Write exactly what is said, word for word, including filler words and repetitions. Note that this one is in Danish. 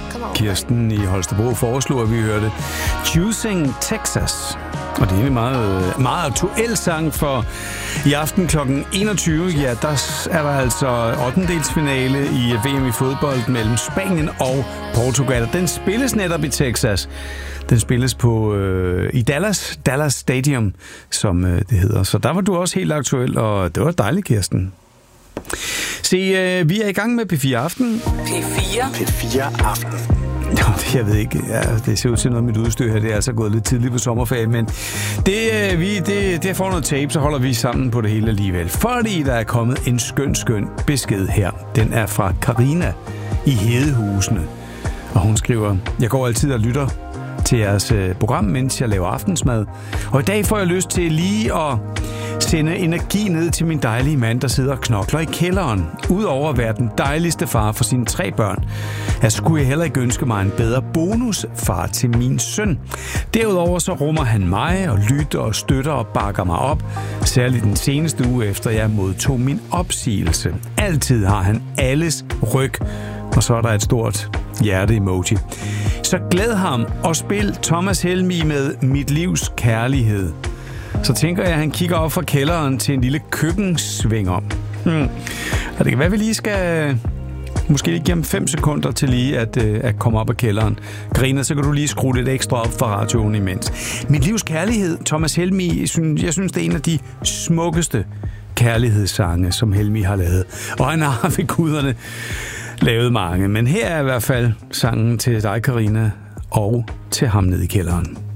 Kirsten i Holstebro foreslog, at vi hørte Choosing Texas. Og det er en meget, meget aktuel sang, for i aften klokken enogtyve, ja, der er der altså ottendedelsfinale i V M i fodbold mellem Spanien og Portugal. Den spilles netop i Texas. Den spilles på øh, i Dallas, Dallas Stadium, som øh, det hedder. Så der var du også helt aktuel, og det var dejligt, Kirsten. Se, øh, vi er i gang med P fire Aften. P fire. P fire Aften. Jo, det, jeg ved ikke. Ja, det ser ud til noget med mit udstyr her. Det er altså gået lidt tidligt på sommerferie, men det, øh, vi, det, det får noget tape, så holder vi sammen på det hele alligevel. Fordi der er kommet en skøn, skøn besked her. Den er fra Karina i Hedehusene. Og hun skriver: Jeg går altid og lytter til jeres program, mens jeg laver aftensmad. Og i dag får jeg lyst til lige at sende energi ned til min dejlige mand, der sidder og knokler i kælderen. Udover at være den dejligste far for sine tre børn, jeg skulle jeg heller ikke ønske mig en bedre bonusfar til min søn. Derudover så rummer han mig og lytter og støtter og bakker mig op. Særligt den seneste uge efter jeg modtog min opsigelse. Altid har han alles ryg. Og så er der et stort hjerte-emoji. Så glæd ham og spil Thomas Helmig med Mit livs kærlighed. Så tænker jeg, at han kigger op fra kælderen til en lille køkkensvinger. Hmm. Og det kan være, at vi lige skal måske lige give ham fem sekunder til lige at, at komme op af kælderen. Karina, så kan du lige skrue lidt ekstra op for radioen imens. Mit livs kærlighed, Thomas Helmig, jeg synes, det er en af de smukkeste kærlighedssange, som Helmig har lavet. Og han har ved guderne lavet mange. Men her er i hvert fald sangen til dig, Karina, og til ham nede i kælderen.